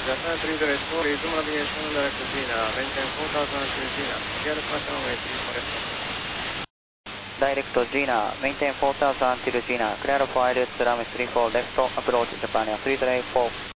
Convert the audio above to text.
Japan 3 4, resume navigation direct to Gina, maintain 4000 to Gina, clear departure runway 34 left. Direct to Gina, maintain 4000 till Gina, clear for ILS runway 34 left, approach Japan 334.